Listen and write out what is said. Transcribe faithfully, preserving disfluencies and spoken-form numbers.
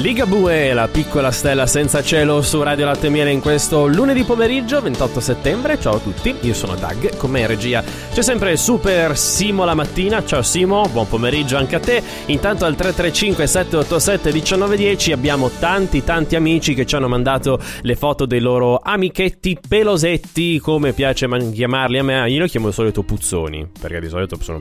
Ligabue, la piccola stella senza cielo su Radio Latte e Miele in questo lunedì pomeriggio ventotto settembre. Ciao a tutti, io sono Doug, con me in regia c'è sempre Super Simo la mattina. Ciao Simo, buon pomeriggio anche a te. Intanto al tre tre cinque sette otto sette uno nove uno zero abbiamo tanti tanti amici che ci hanno mandato le foto dei loro amichetti pelosetti, come piace man- chiamarli a me. Io li chiamo di solito puzzoni, perché di solito sono